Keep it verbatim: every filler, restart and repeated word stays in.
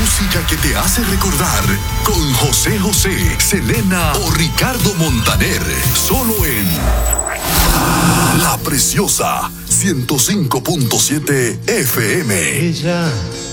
música que te hace recordar con José José, Selena o Ricardo Montaner. Solo en La Preciosa ciento cinco punto siete F M. Ella